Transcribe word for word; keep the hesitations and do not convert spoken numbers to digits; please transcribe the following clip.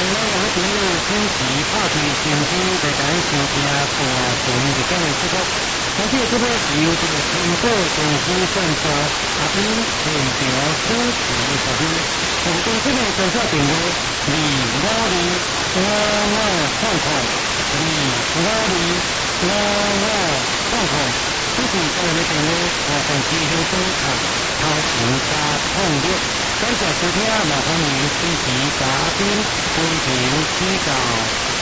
我有朋友坚持拍开手机，在台收听大群日间的节目。今天这个是由这个苹果公司赞助，阿斌现场主持录音。从公司的介绍电话：二五二五五空空，二五二五五空空。主持个人的电话：五分之后钟啊，头前加空六。感谢收听，麻烦您支持嘉宾，温情指教。